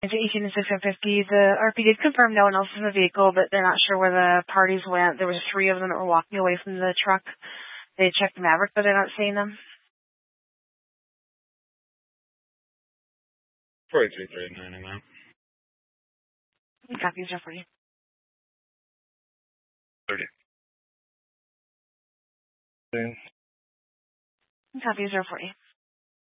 Into 18 and 650, the RP did confirm no one else is in the vehicle, but they're not sure where the parties went. There was 3 of them that were walking away from the truck. They checked the Maverick, but they're not seeing them. 4339 now. Copies are for you. 30. Copies are for you.